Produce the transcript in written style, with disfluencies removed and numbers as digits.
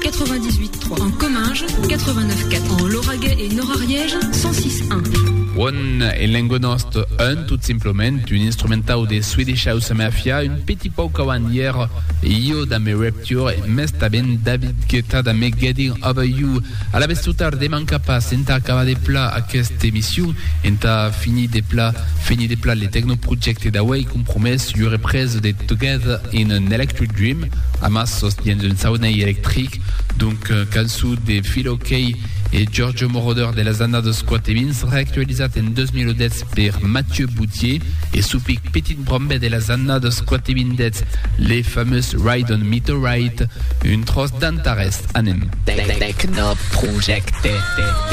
98.3. En Comminges, 89.4. En Lauragais et Nord-Ariège, 106.1. One Elengonost 1, tout simplement, un instrumental de Swedish House Mafia, une petite pauca hier, io da me Rapture, mesta ben David Guetta da me Getting Over You. À la bestutar de manca pas, senta acaba de plat à cette émission, enta fini des plats, les techno project d'Away compromès, y reprise de Together in an Electric Dream, à masse dans une sauna électrique, donc cançó de Phil O'Kay et Giorgio Moroder de la Zana de Squat Evans, réactualisat en 2010 per Mathieu Boutier et soupic petite brombe de la Zana de Squat Evans, les fameuses Ride on Meteorite, une trosse d'Antares, anem. Techno Project.